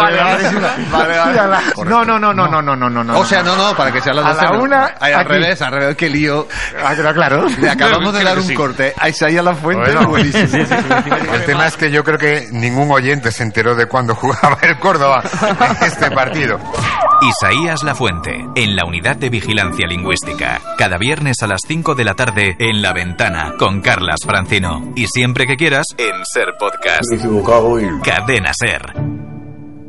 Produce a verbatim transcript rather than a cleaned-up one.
vale, vale, vale. No, no, no, no, no, no, no, no. O sea, no, no, para que sean las a doce. la una, Ay, al aquí. revés, al revés, qué lío. Ah, claro. Le acabamos de dar un sí. corte a Isaías Lafuente. Bueno. Buenísimo. Sí, sí, sí. El tema es que yo creo que ningún oyente se enteró de cuándo jugaba el Córdoba en este partido. Isaías Lafuente, en la Unidad de Vigilancia Lingüística. Cada viernes a las cinco de la tarde en La Ventana con Carlas Francino. Y siempre que quieras en Ser Podcast. Me he equivocado y... Cadena Ser.